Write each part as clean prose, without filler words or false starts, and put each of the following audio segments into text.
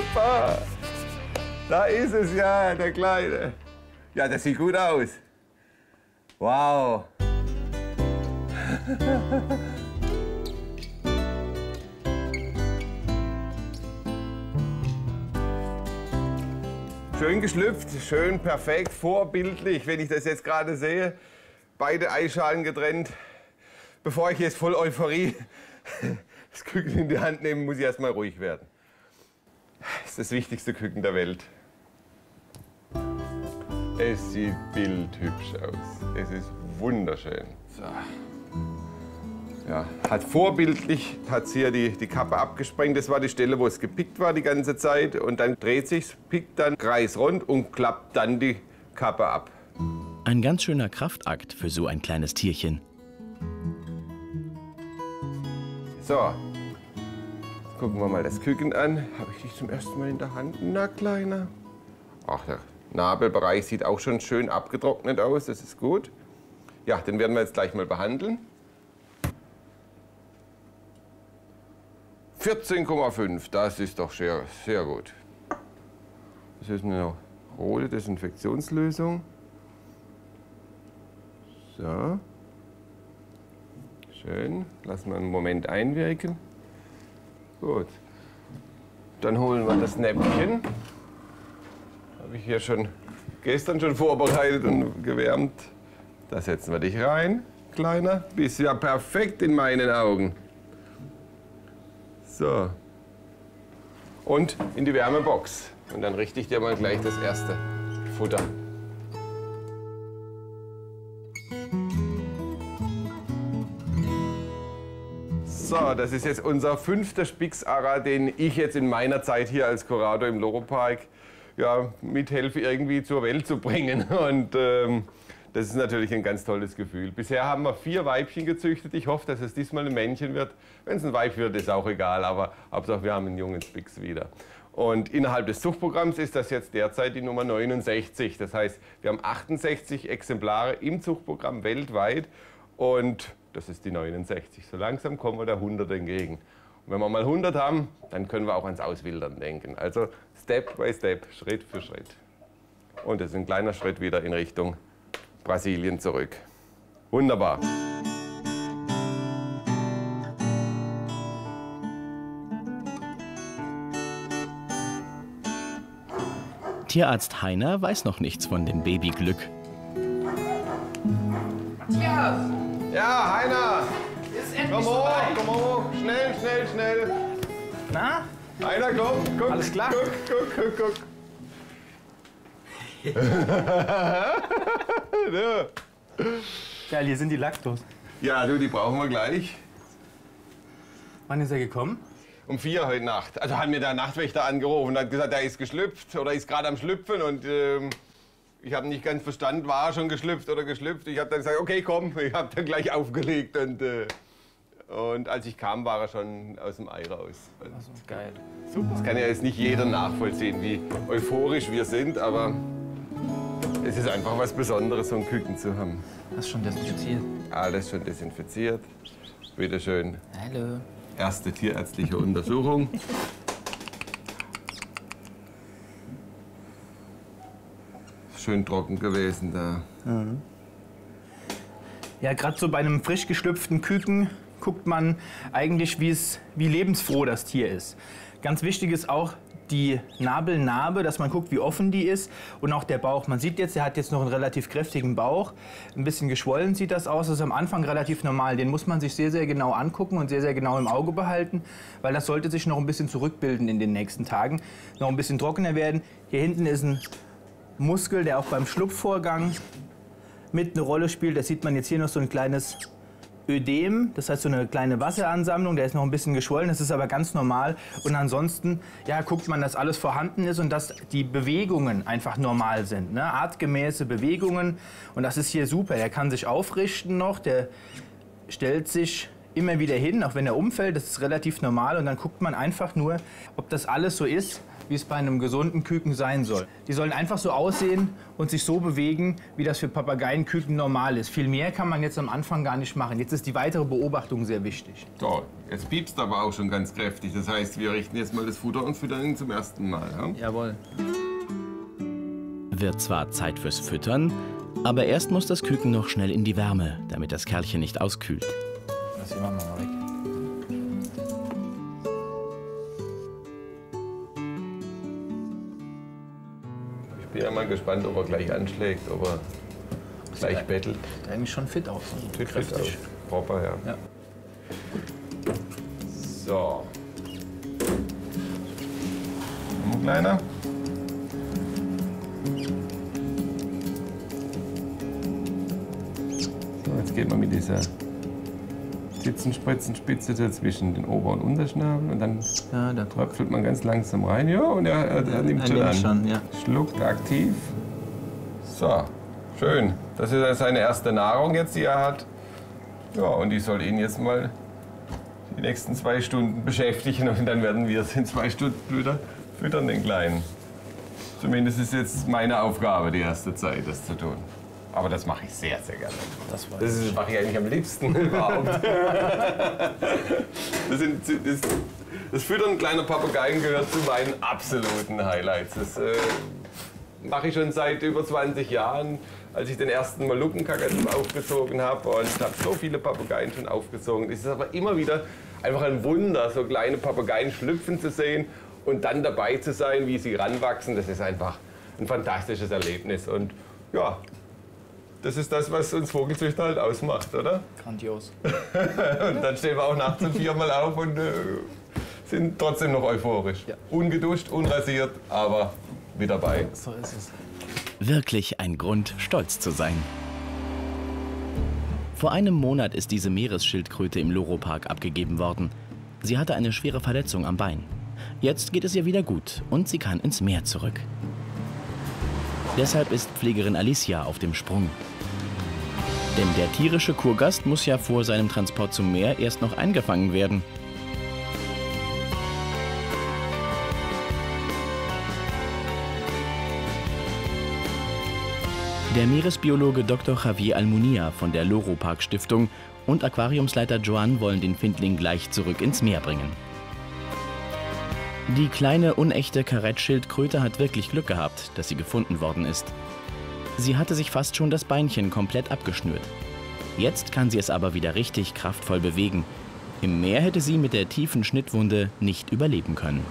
Super! Da ist es ja, der Kleine. Ja, das sieht gut aus. Wow. Schön geschlüpft, schön perfekt, vorbildlich, wenn ich das jetzt gerade sehe. Beide Eierschalen getrennt. Bevor ich jetzt voll Euphorie das Küken in die Hand nehme, muss ich erst mal ruhig werden. Das ist das wichtigste Küken der Welt. Es sieht bildhübsch aus. Es ist wunderschön. So. Ja, hat vorbildlich hier die Kappe abgesprengt. Das war die Stelle, wo es gepickt war die ganze Zeit. Und dann dreht sich's, pickt dann kreisrund und klappt dann die Kappe ab. Ein ganz schöner Kraftakt für so ein kleines Tierchen. So, gucken wir mal das Küken an. Habe ich dich zum ersten Mal in der Hand? Na, Kleiner. Ach, der Nabelbereich sieht auch schon schön abgetrocknet aus. Das ist gut. Ja, den werden wir jetzt gleich mal behandeln. 14,5, das ist doch sehr, sehr gut. Das ist eine rote Desinfektionslösung. So. Schön, lassen wir einen Moment einwirken. Gut. Dann holen wir das Näpfchen. Habe ich hier gestern schon vorbereitet und gewärmt. Da setzen wir dich rein, Kleiner. Bist ja perfekt in meinen Augen. So. Und in die Wärmebox. Und dann richte ich dir mal gleich das erste Futter. So, das ist jetzt unser 5. Spix-Ara, den ich jetzt in meiner Zeit hier als Kurator im Loro-Park ja, mithelfe, irgendwie zur Welt zu bringen. Und das ist natürlich ein ganz tolles Gefühl. Bisher haben wir 4 Weibchen gezüchtet. Ich hoffe, dass es diesmal ein Männchen wird. Wenn es ein Weib wird, ist auch egal, aber Hauptsache wir haben einen jungen Spix wieder. Und innerhalb des Zuchtprogramms ist das jetzt derzeit die Nummer 69. Das heißt, wir haben 68 Exemplare im Zuchtprogramm weltweit und das ist die 69. So langsam kommen wir der 100 entgegen. Und wenn wir mal 100 haben, dann können wir auch ans Auswildern denken. Also Step by Step, Schritt für Schritt. Und das ist ein kleiner Schritt wieder in Richtung Brasilien zurück. Wunderbar. Tierarzt Heiner weiß noch nichts von dem Babyglück. Tierarzt! Ja, Heiner! Ist endlich Komm hoch, soweit. komm hoch! Schnell, schnell, schnell! Na? Heiner, komm, guck! Alles klar? Guck! Geil, hier sind die Laktos. Ja, du, die brauchen wir gleich. Wann ist er gekommen? Um 4 heute Nacht. Also hat mir der Nachtwächter angerufen und hat gesagt, er ist geschlüpft oder ist gerade am Schlüpfen. Und ich habe nicht ganz verstanden, war er schon geschlüpft oder geschlüpft. Ich habe dann gesagt, okay, komm, ich habe dann gleich aufgelegt. Und als ich kam, war er schon aus dem Ei raus. Also, geil. Super. Das kann ja jetzt nicht jeder nachvollziehen, wie euphorisch wir sind, aber es ist einfach was Besonderes, so ein Küken zu haben. Hast schon desinfiziert? Alles schon desinfiziert. Bitte schön. Hallo. Erste tierärztliche Untersuchung. Schön trocken gewesen da. Mhm. Ja, gerade so bei einem frisch geschlüpften Küken guckt man eigentlich, wie lebensfroh das Tier ist. Ganz wichtig ist auch die Nabelnarbe, dass man guckt, wie offen die ist, und auch der Bauch. Man sieht jetzt, er hat jetzt noch einen relativ kräftigen Bauch. Ein bisschen geschwollen sieht das aus. Das ist am Anfang relativ normal. Den muss man sich sehr, sehr genau angucken und sehr, sehr genau im Auge behalten, weil das sollte sich noch ein bisschen zurückbilden in den nächsten Tagen. Noch ein bisschen trockener werden. Hier hinten ist ein Muskel, der auch beim Schlupfvorgang mit eine Rolle spielt. Das sieht man jetzt hier noch so ein kleines Ödem, das heißt so eine kleine Wasseransammlung, der ist noch ein bisschen geschwollen, das ist aber ganz normal. Und ansonsten ja, guckt man, dass alles vorhanden ist und dass die Bewegungen einfach normal sind, ne? Artgemäße Bewegungen, und das ist hier super. Der kann sich aufrichten noch, der stellt sich immer wieder hin, auch wenn er umfällt, das ist relativ normal. Und dann guckt man einfach nur, ob das alles so ist, wie es bei einem gesunden Küken sein soll. Die sollen einfach so aussehen und sich so bewegen, wie das für Papageienküken normal ist. Viel mehr kann man jetzt am Anfang gar nicht machen. Jetzt ist die weitere Beobachtung sehr wichtig. So, Jetzt piepst aber auch schon ganz kräftig. Das heißt, wir richten jetzt mal das Futter und füttern ihn zum ersten Mal. Ja? Jawohl. Wird zwar Zeit fürs Füttern, aber erst muss das Küken noch schnell in die Wärme, damit das Kerlchen nicht auskühlt. Das hier machen wir mal weg. Ich bin ja mal gespannt, ob er gleich anschlägt, ob er gleich bettelt. Sieht eigentlich schon fit aus. Sieht fit aus. Proper, ja. Ja. So. Noch kleiner. So, jetzt geht man mit dieser Spitzenspitzenspitze dazwischen den Ober- und Unterschnabel und dann Ja, da tröpfelt man ganz langsam rein. Ja, und er nimmt schon an. Schon, ja. Schluckt aktiv. So, schön. Das ist seine erste Nahrung jetzt, die er hat. Ja, und die soll ihn jetzt mal die nächsten 2 Stunden beschäftigen und dann werden wir es in 2 Stunden wieder füttern, den Kleinen. Zumindest ist jetzt meine Aufgabe, die erste Zeit, das zu tun. Aber das mache ich sehr, sehr gerne. Das mache ich eigentlich am liebsten überhaupt. Das Füttern kleiner Papageien gehört zu meinen absoluten Highlights. Das mache ich schon seit über 20 Jahren, als ich den ersten Moluckenkakadu aufgezogen habe. Und ich habe so viele Papageien schon aufgezogen. Es ist aber immer wieder einfach ein Wunder, so kleine Papageien schlüpfen zu sehen und dann dabei zu sein, wie sie ranwachsen. Das ist einfach ein fantastisches Erlebnis. Und ja, das ist das, was uns Vogelzüchter halt ausmacht, oder? Grandios. Und dann stehen wir auch nachts um 4 Mal auf und sind trotzdem noch euphorisch. Ja. Ungeduscht, unrasiert, aber mit dabei. So ist es. Wirklich ein Grund, stolz zu sein. Vor einem Monat ist diese Meeresschildkröte im Loro-Park abgegeben worden. Sie hatte eine schwere Verletzung am Bein. Jetzt geht es ihr wieder gut und sie kann ins Meer zurück. Deshalb ist Pflegerin Alicia auf dem Sprung. Denn der tierische Kurgast muss ja vor seinem Transport zum Meer erst noch eingefangen werden. Der Meeresbiologe Dr. Javier Almunia von der Loro-Park Stiftung und Aquariumsleiter Joan wollen den Findling gleich zurück ins Meer bringen. Die kleine, unechte Karettschildkröte hat wirklich Glück gehabt, dass sie gefunden worden ist. Sie hatte sich fast schon das Beinchen komplett abgeschnürt. Jetzt kann sie es aber wieder richtig kraftvoll bewegen. Im Meer hätte sie mit der tiefen Schnittwunde nicht überleben können.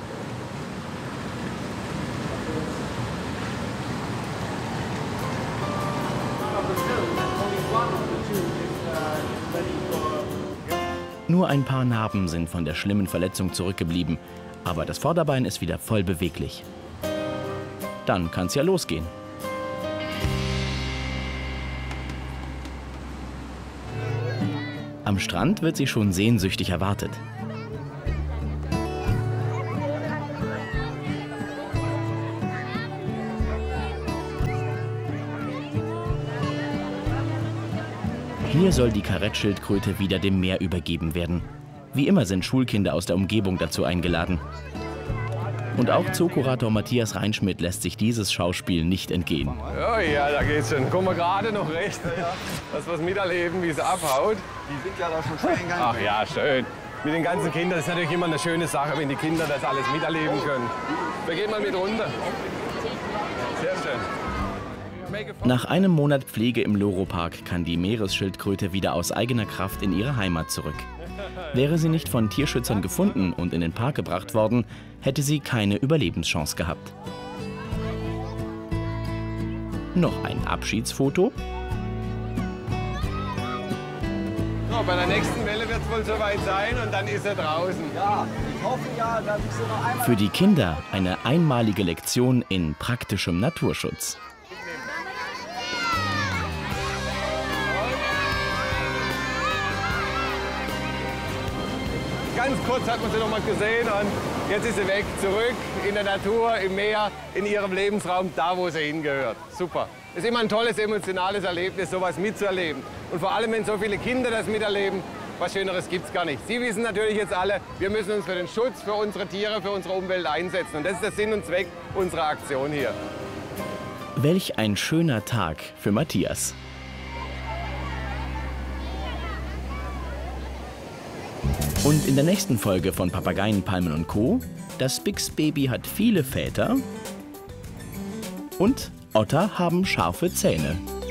Nur ein paar Narben sind von der schlimmen Verletzung zurückgeblieben, aber das Vorderbein ist wieder voll beweglich. Dann kann's ja losgehen. Am Strand wird sie schon sehnsüchtig erwartet. Hier soll die Karettschildkröte wieder dem Meer übergeben werden. Wie immer sind Schulkinder aus der Umgebung dazu eingeladen. Und auch Zookurator Matthias Reinschmidt lässt sich dieses Schauspiel nicht entgehen. Oh ja, da geht's schon. Kommen wir gerade noch recht. Dass wir es miterleben, wie es abhaut. Die sind ja da schon schwer gegangen. Ach ja, schön. Mit den ganzen Kindern, das ist natürlich immer eine schöne Sache, wenn die Kinder das alles miterleben können. Wir gehen mal mit runter. Sehr schön. Nach einem Monat Pflege im Loro-Park kann die Meeresschildkröte wieder aus eigener Kraft in ihre Heimat zurück. Wäre sie nicht von Tierschützern gefunden und in den Park gebracht worden, hätte sie keine Überlebenschance gehabt. Noch ein Abschiedsfoto. So, bei der nächsten Welle wird es wohl soweit sein und dann ist er draußen. Ja, ich hoffe ja, dass ich sie noch einmal... Für die Kinder eine einmalige Lektion in praktischem Naturschutz. Ganz kurz hat man sie noch mal gesehen und jetzt ist sie weg, zurück in der Natur, im Meer, in ihrem Lebensraum, da wo sie hingehört. Super. Es ist immer ein tolles, emotionales Erlebnis, sowas mitzuerleben. Und vor allem, wenn so viele Kinder das miterleben, was Schöneres gibt es gar nicht. Sie wissen natürlich jetzt alle, wir müssen uns für den Schutz, für unsere Tiere, für unsere Umwelt einsetzen. Und das ist der Sinn und Zweck unserer Aktion hier. Welch ein schöner Tag für Matthias. Und in der nächsten Folge von Papageien, Palmen und Co. Das Spix-Baby hat viele Väter und Otter haben scharfe Zähne.